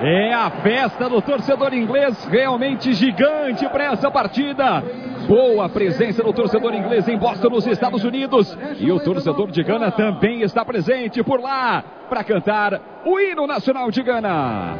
É a festa do torcedor inglês, realmente gigante para essa partida. Boa presença do torcedor inglês em Boston, nos Estados Unidos. E o torcedor de Gana também está presente por lá para cantar o hino nacional de Gana.